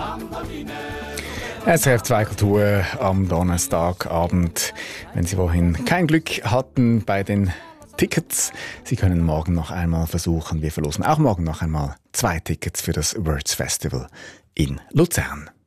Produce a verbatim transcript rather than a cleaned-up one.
S R F zwei Kultur am Donnerstagabend. Wenn Sie vorhin kein Glück hatten bei den Tickets, Sie können morgen noch einmal versuchen. Wir verlosen auch morgen noch einmal zwei Tickets für das Words Festival in Luzern.